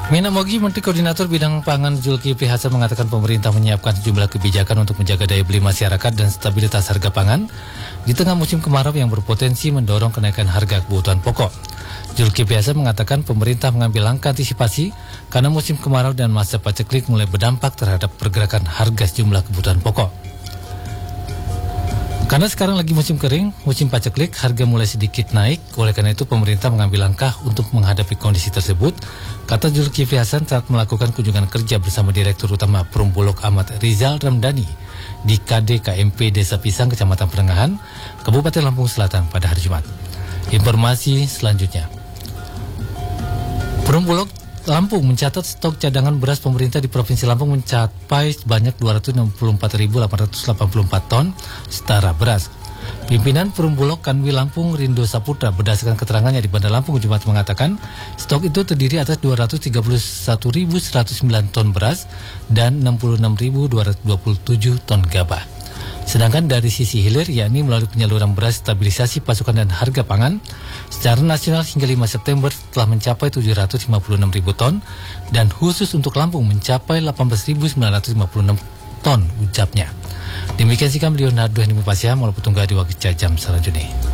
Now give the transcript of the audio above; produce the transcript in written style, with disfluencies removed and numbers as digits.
Mina Mogi, Menteri Koordinator Bidang Pangan Zulkifli Hasan mengatakan pemerintah menyiapkan sejumlah kebijakan untuk menjaga daya beli masyarakat dan stabilitas harga pangan di tengah musim kemarau yang berpotensi mendorong kenaikan harga kebutuhan pokok. Zulkifli Hasan mengatakan pemerintah mengambil langkah antisipasi karena musim kemarau dan masa paceklik mulai berdampak terhadap pergerakan harga sejumlah kebutuhan pokok. Karena sekarang lagi musim kering, musim paceklik, harga mulai sedikit naik. Oleh karena itu, pemerintah mengambil langkah untuk menghadapi kondisi tersebut, kata Zulkifli Hasan saat melakukan kunjungan kerja bersama Direktur Utama Perumbulok Ahmad Rizal Ramdhani di KDKMP Desa Pisang, Kecamatan Perengahan, Kabupaten Lampung Selatan pada hari Jumat. Informasi selanjutnya. Perumbulok Lampung mencatat stok cadangan beras pemerintah di Provinsi Lampung mencapai sebanyak 264.884 ton setara beras. Pimpinan Perumbulok Kanwil Lampung Rindo Saputra berdasarkan keterangannya di Bandar Lampung Jumat mengatakan stok itu terdiri atas 231.109 ton beras dan 66.227 ton gabah. Sedangkan dari sisi hilir, yakni melalui penyaluran beras, stabilisasi pasokan dan harga pangan, secara nasional hingga 5 September telah mencapai 756.000 ton dan khusus untuk Lampung mencapai 18.956 ton, ucapnya. Demikian sikap Leonardo Henry Pasya, Maluku Tunggal di Wakil Jam selanjutnya.